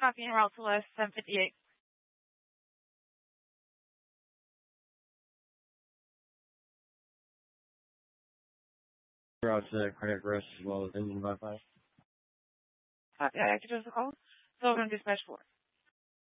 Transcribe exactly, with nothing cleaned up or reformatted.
Copy and route to West seven fifty-eight. Route to cardiac arrest as well as engine bypass. Copy. I acted as a call. So I'm going to dispatch four.